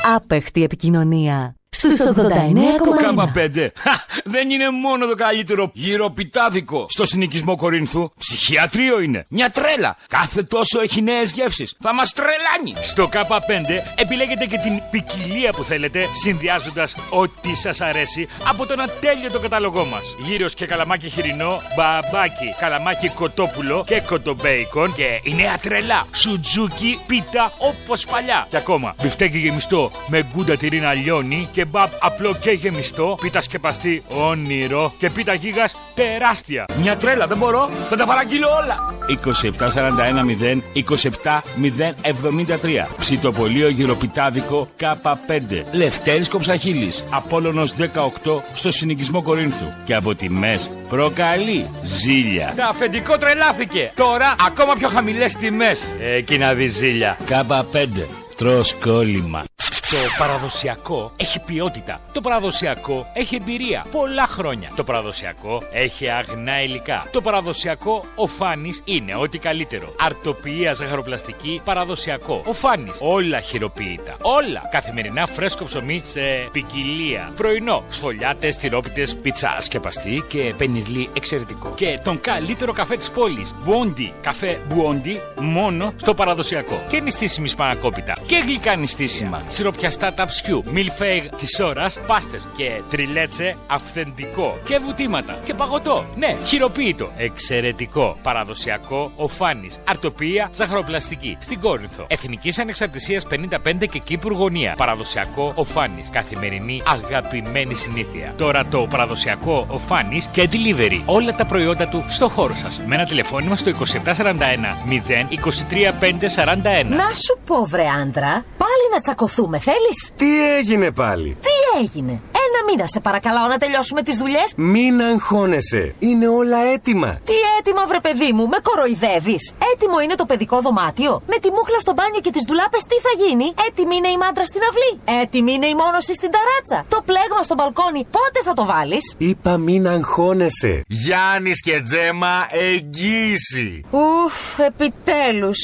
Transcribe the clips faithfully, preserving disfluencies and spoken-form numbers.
Άπεχτη επικοινωνία. Στους ογδόντα εννέα κόμμα ένα. Κάπα πέντε. Δεν είναι μόνο το καλύτερο γυροπιτάδικο στο συνοικισμό Κορίνθου. Ψυχιατρίο είναι. Μια τρέλα. Κάθε τόσο έχει νέες γεύσεις. Θα μας τρελάνει. Στο Κάπα πέντε επιλέγετε και την ποικιλία που θέλετε, συνδυάζοντας ό,τι σας αρέσει από τον ατέλειωτο κατάλογό μας. Γύρος και καλαμάκι χοιρινό, μπαμπάκι, καλαμάκι κοτόπουλο και κοτομπέικον. Και η νέα τρελά. Σουτζούκι, πίτα όπως παλιά. Και ακόμα μπιφτέκι γεμιστό με γκούντα τυρίνα λιώνει και κεμπάπ απλό και γεμιστό, πίτα σκεπαστή όνειρο και πίτα γίγας τεράστια. Μια τρέλα, δεν μπορώ, θα τα παραγγείλω όλα. είκοσι επτά σαράντα ένα μηδέν είκοσι επτά μηδέν εβδομήντα τρία. Ψητοπολείο γυροπιτάδικο Κάπα πέντε. Λευτέρης Κοψαχίλης. Απόλλωνος δεκαοκτώ στο συνοικισμό Κορίνθου. Και από τιμές προκαλεί ζήλια. Τα αφεντικό τρελάθηκε. Τώρα ακόμα πιο χαμηλές τιμές. Εκεί να δει ζήλια. Κάπα πέντε. Τρως κόλλημα. Το παραδοσιακό έχει ποιότητα. Το παραδοσιακό έχει εμπειρία. Πολλά χρόνια. Το παραδοσιακό έχει αγνά υλικά. Το παραδοσιακό ο Φάνης είναι ό,τι καλύτερο. Αρτοποιία ζαχαροπλαστική παραδοσιακό. Ο Φάνης. Όλα χειροποίητα. Όλα. Καθημερινά φρέσκο ψωμί σε ποικιλία. Πρωινό. Σφολιάτες, τυρόπιτες, πίτσα σκεπαστή και πενιρλί εξαιρετικό. Και τον καλύτερο καφέ της πόλης. Μπουόντι. Καφέ Μπουόντι μόνο στο παραδοσιακό. Και νηστίσιμη σπανακόπιτα. Και γλυκά νηστίσιμα. Σιροπιαστά ταψιού, μιλφέιγ της ώρας, πάστες και τριλέτσε αυθεντικό. Και βουτήματα και παγωτό. Ναι, χειροποίητο. Εξαιρετικό. Παραδοσιακό ο Φάνης. Αρτοποιία ζαχαροπλαστική. Στην Κόρινθο. Εθνικής Ανεξαρτησίας πενήντα πέντε και Κύπρου γωνία. Παραδοσιακό ο Φάνης. Καθημερινή αγαπημένη συνήθεια. Τώρα το παραδοσιακό ο Φάνης και delivery. Όλα τα προϊόντα του στο χώρο σας. Με ένα τηλεφώνημα στο είκοσι επτά σαράντα ένα μηδέν είκοσι τρία πέντε σαράντα ένα. Να σου πω, βρε άντρα, πάλι να τσακωθούμε, θέλεις? Τι έγινε πάλι? Τι έγινε? Ένα μήνα σε παρακαλάω να τελειώσουμε τις δουλειές. Μην αγχώνεσαι. Είναι όλα έτοιμα. Τι έτοιμα, βρε παιδί μου, με κοροϊδεύεις? Έτοιμο είναι το παιδικό δωμάτιο. Με τη μούχλα στο μπάνιο και τις ντουλάπες τι θα γίνει? Έτοιμη είναι η μάντρα στην αυλή. Έτοιμη είναι η μόνωση στην ταράτσα. Το πλέγμα στο μπαλκόνι πότε θα το βάλεις? Είπα μην αγχώνεσαι. Γιάννης και Τζέμα εγγύηση. Ουφ, επιτέλους.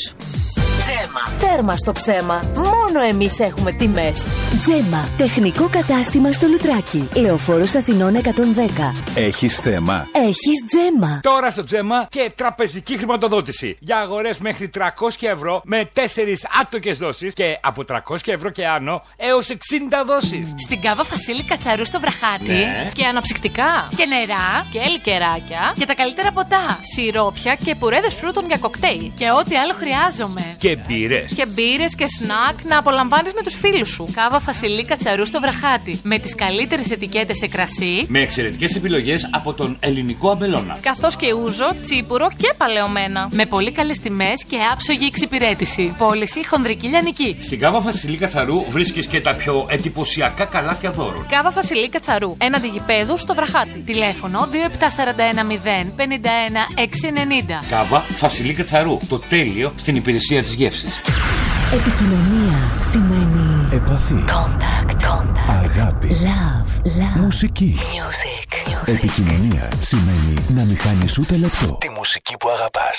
Τζέμα. Τέρμα στο ψέμα. Μόνο εμείς έχουμε τιμές. Τζέμα. Τεχνικό κατάστημα στο Λουτράκι. Λεωφόρος Αθηνών εκατόν δέκα. Έχεις θέμα? Έχεις Τζέμα. Τώρα στο Τζέμα και τραπεζική χρηματοδότηση. Για αγορές μέχρι τριακόσια ευρώ με τέσσερις άτοκες δόσεις και από τριακόσια ευρώ και άνω έως εξήντα δόσεις. Στην Κάβα Φασίλη Κατσαρού στο Βραχάτι. Ναι. Και αναψυκτικά. Και νερά. Και λικεράκια. Και τα καλύτερα ποτά. Σιρόπια και πουρέδες φρούτων για κοκτέιλ. Και ό,τι άλλο χρειάζομαι. Και μπύρες. Και μπύρες και σνακ να απολαμβάνεις με τους φίλους σου. Κάβα Φασιλή Κατσαρού στο Βραχάτι. Με τις καλύτερες ετικέτες σε κρασί. Με εξαιρετικές επιλογές από τον ελληνικό αμπελώνα. Καθώς και ούζο, τσίπουρο και παλαιωμένα. Με πολύ καλές τιμές και άψογη εξυπηρέτηση. Πώληση χονδρική λιανική. Στην Κάβα Φασιλή Κατσαρού βρίσκεις και τα πιο εντυπωσιακά καλάθια δώρων. Κάβα Φασιλή Κατσαρού. Έναντι γηπέδου στο Βραχάτι. Τηλέφωνο δύο επτά σαράντα ένα μηδέν πενήντα ένα εξακόσια ενενήντα. Κάβα Φασιλή Κατσαρού. Το τέλειο στην υπηρεσία της γεύσης. Επικοινωνία σημαίνει επαφή, contact, contact. αγάπη, love, love. μουσική. Music, music. Επικοινωνία σημαίνει να μην χάνεις ούτε λεπτό. Τη μουσική που αγαπάς.